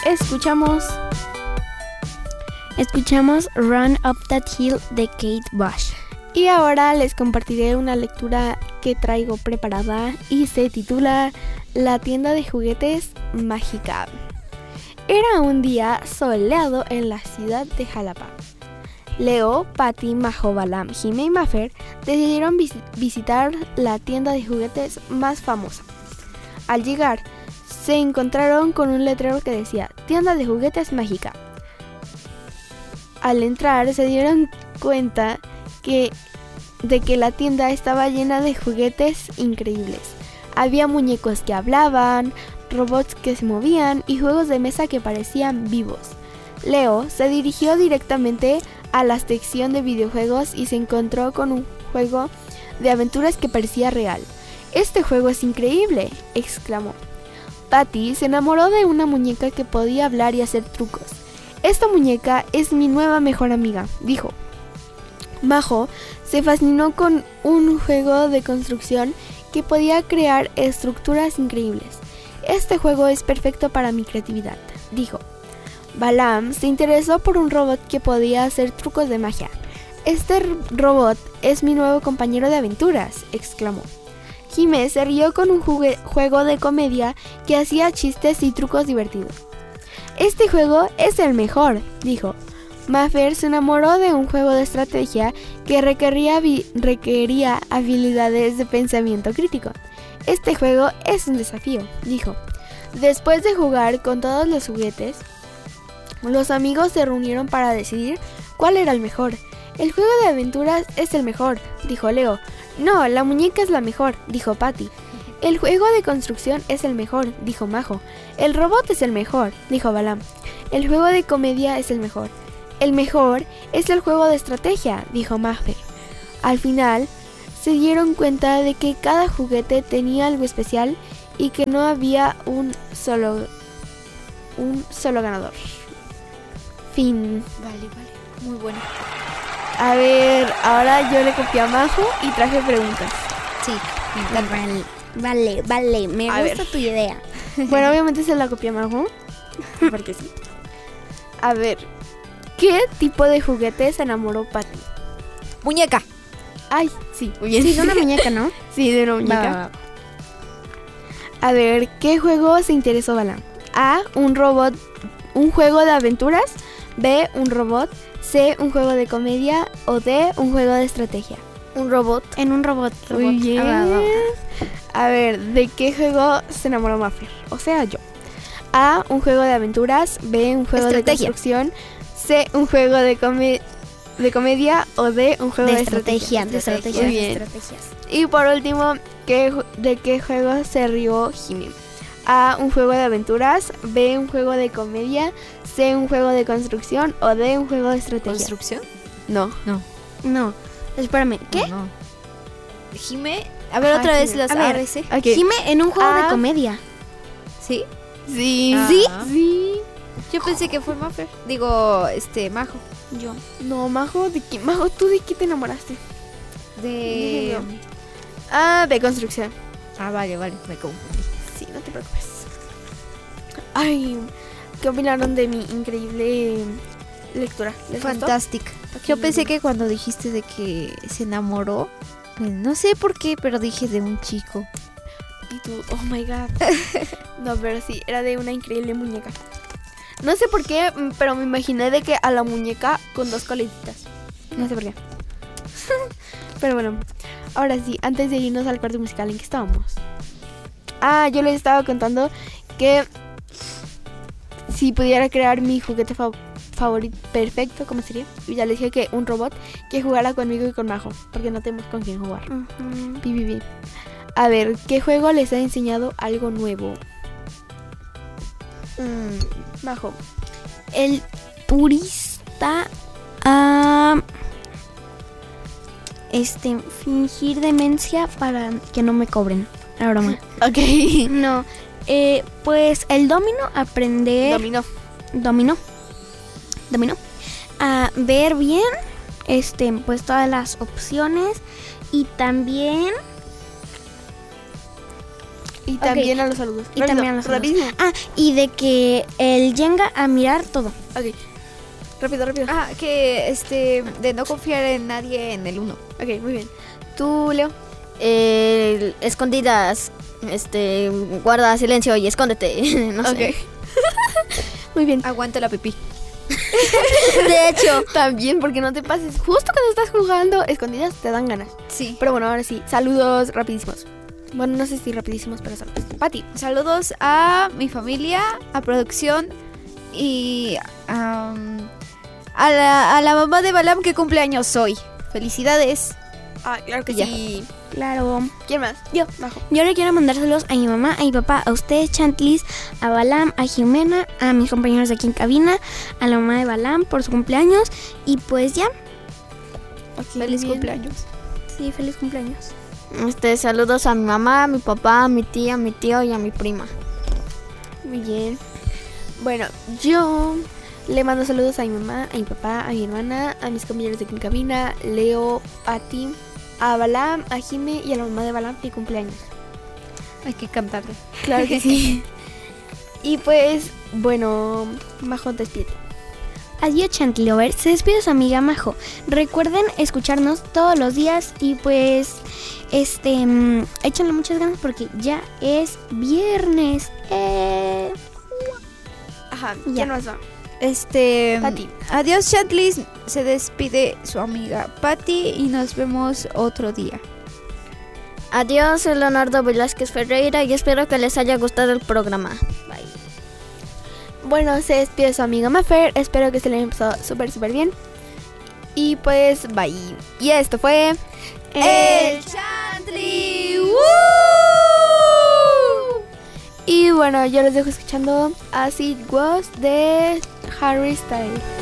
escuchamos Run Up That Hill de Kate Bush. Y ahora les compartiré una lectura que traigo preparada y se titula La tienda de juguetes mágica. Era un día soleado en la ciudad de Jalapa. Leo, Patty, Majo, Balam, Jime y Mafer decidieron visitar la tienda de juguetes más famosa. Al llegar, se encontraron con un letrero que decía Tienda de juguetes mágica. Al entrar se dieron cuenta de que la tienda estaba llena de juguetes increíbles. Había muñecos que hablaban, robots que se movían y juegos de mesa que parecían vivos. Leo se dirigió directamente a la sección de videojuegos y se encontró con un juego de aventuras que parecía real. «¡Este juego es increíble!», exclamó. Patty se enamoró de una muñeca que podía hablar y hacer trucos. «Esta muñeca es mi nueva mejor amiga», dijo. Majo se fascinó con un juego de construcción que podía crear estructuras increíbles. «Este juego es perfecto para mi creatividad», dijo. Balam se interesó por un robot que podía hacer trucos de magia. «Este robot es mi nuevo compañero de aventuras», exclamó. Jime se rió con un juego de comedia que hacía chistes y trucos divertidos. «Este juego es el mejor», dijo. Mafer se enamoró de un juego de estrategia que requería habilidades de pensamiento crítico. «Este juego es un desafío», dijo. Después de jugar con todos los juguetes, los amigos se reunieron para decidir cuál era el mejor. «El juego de aventuras es el mejor», dijo Leo. «No, la muñeca es la mejor», dijo Patty. «El juego de construcción es el mejor», dijo Majo. «El robot es el mejor», dijo Balam. «El juego de comedia es el mejor». «El mejor es el juego de estrategia», dijo Mafer. Al final, se dieron cuenta de que cada juguete tenía algo especial y que no había un solo ganador. Fin. Vale, muy bueno. A ver, ahora yo le copié a Majo y traje preguntas. Sí, vale, me gusta tu idea. Bueno, obviamente se la copié a Majo, porque sí. A ver, ¿qué tipo de juguete se enamoró Patty? Muñeca. Ay, sí, muy bien. Sí, de una muñeca, ¿no? Sí, de una muñeca. Va. A ver, ¿qué juego se interesó Balam? A, un robot, un juego de aventuras. B, un robot. C, un juego de comedia. O D, un juego de estrategia. Un robot. En un robot. Muy bien. A ver, ¿de qué juego se enamoró Mafer? O sea, yo. A, un juego de aventuras. B, un juego de construcción. C, un juego de comedia. O D, un juego de estrategia. Muy bien. Y por último, ¿de qué juego se rió Jimmy? A, un juego de aventuras. B, un juego de comedia. C, un juego de construcción. O D, un juego de estrategia. ¿Construcción? No. Espérame, ¿qué? No. Jime. A ver, otra vez las ABC. Okay. Jime en un juego de comedia. ¿Sí? Sí. ¿Sí? Yo pensé que fue Mafer. Digo, Majo. Yo. No, Majo, Majo, ¿tú de qué te enamoraste? De construcción. Vale, me confundí. Sí, no te preocupes. Ay, ¿qué opinaron de mi increíble lectura? Fantástica. Yo pensé que cuando dijiste de que se enamoró, pues no sé por qué, pero dije de un chico. Y tú, oh my god. No, pero sí, era de una increíble muñeca. No sé por qué, pero me imaginé de que a la muñeca con dos coletitas. No sé por qué. Pero bueno, ahora sí, antes de irnos al corte musical, ¿en qué estábamos? Yo les estaba contando que si pudiera crear mi juguete favorito perfecto, ¿cómo sería? Y ya les dije que un robot que jugara conmigo y con Majo, porque no tenemos con quién jugar. A ver, ¿qué juego les ha enseñado algo nuevo? Majo. El purista a fingir demencia para que no me cobren. La broma. Ok. No. Pues el dominó, aprender. Dominó. A ver bien, pues todas las opciones y también Y también a los saludos. Y también a los saludos. Rapidísimo. Y de que el Jenga a mirar todo. Ok. Rápido. Que de no confiar en nadie en el 1. Ok, muy bien. ¿Tú, Leo? Escondidas, guarda silencio y escóndete. No sé. Ok. Muy bien. Aguanta la pipí. De hecho, También, porque no te pases. Justo cuando estás jugando escondidas, te dan ganas. Sí. Pero bueno, ahora sí. Saludos rapidísimos. Bueno, no sé si rapidísimos, pero saludos. Pati. Saludos a mi familia, a producción y a la mamá de Balam que cumple años hoy. Felicidades. Ah, claro que Ya. sí. Claro. ¿Quién más? Yo. Bajo. Yo le quiero mandar saludos a mi mamá, a mi papá, a ustedes, Chantlis, a Balam, a Jimena, a mis compañeros de aquí en cabina, a la mamá de Balam por su cumpleaños. Y pues ya. Feliz cumpleaños. Sí, feliz cumpleaños. saludos a mi mamá, a mi papá, a mi tía, a mi tío y a mi prima. Muy bien. Bueno, yo le mando saludos a mi mamá, a mi papá, a mi hermana, a mis compañeros de aquí en cabina, Leo, a ti, a Balam, a Jime y a la mamá de Balam, mi cumpleaños. Hay que cantarle. Claro que sí. Y pues, bueno, Majo, despídete. Adiós, Chantilover. Se despide su amiga Majo. Recuerden escucharnos todos los días y pues échenle muchas ganas porque ya es viernes. Ajá, Ya. ¿quién más va? Pati. Adiós, Chantlis. Se despide su amiga Pati y nos vemos otro día. Adiós, soy Leonardo Velázquez Ferreira y espero que les haya gustado el programa. Bye. Bueno, se despide su amiga Mafer. Espero que se le haya pasado súper bien. Y pues, bye. Y esto fue El Chantli. Y bueno, yo los dejo escuchando As It Was de Harry Styles.